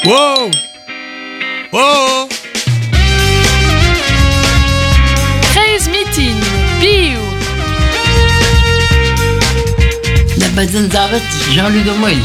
Wow! Wow! Kreis meeting, biou. La bazen d'arrêt, Jean-Luc de Moïse.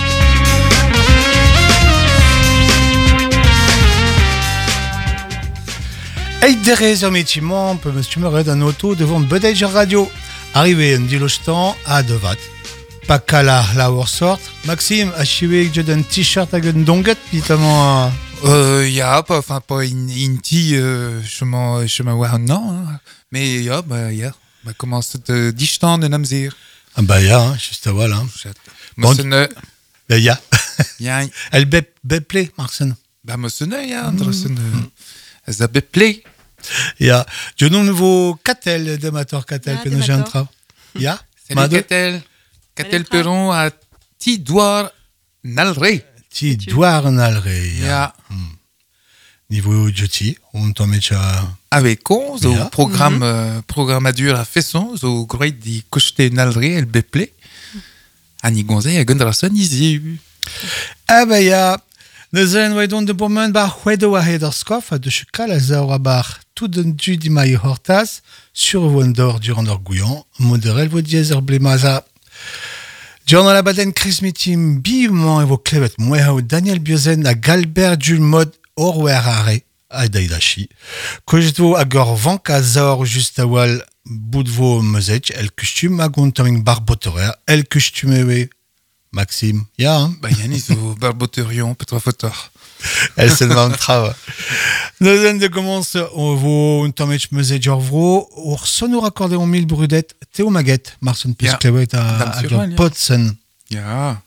Hey, derez métimement, peut me stumerer d'un auto devant Budage Radio. Arrivé en dilostan à Devat. Pas qu'à la sort. Maxime, a chivé que j'ai un t-shirt avec un donget, pitamment. Ja, pas inti, je m'en vois non, mais ja, comment c'est distant de namzir. Ah bah ya, hein, juste voilà. Mossene, Bah ya. ja, Elle beplay, Marcen. bah mossene, ja, andersen, za beplay. Ya. Je nomme nouveau Catel, démateur Catel, Ah, que nous j'ai un tra. Ya. Salut Catel Perron à Tidouar Nalré. Ti douar nalre. Ja, Niveau Joti, on t'en met à. avec on, zo Ja. programmadur a fesson, zo groit di kochte Nalré, el beplay. Ani gonze a gendrason izi. Ah bah ya. Nous allons donc de moment bah huedo a hederskof a de chukal a zaura bar tout d'un du di mai hortas sur Wondor durant orgouillant modérel vo diesel blemaza. Durant la baden Chris Meeting vivement évoqué avec moi Daniel Biozen à Galbert du mode Orwerare à Daidashi que je dois à Gorvan Kazor juste à Wal Boudvo Mezech el costume à Gontaming Barbotorea el costume Maxime, ya, hein? Bah, Yannis au barboterion, Petra Fotor. Elle se demande trava. Nous allons de commencer, on va un tomate meuse d'orvro, on sonne raccordé en mille brudettes, Théo Maguette, Marcel Pisclewet à Potsen. Ja,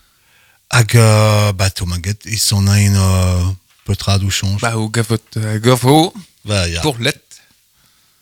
Bah, Théo Maguette, ils sont là une Petra du change. bah, au gavot, gavo, Bah, ya. pour let.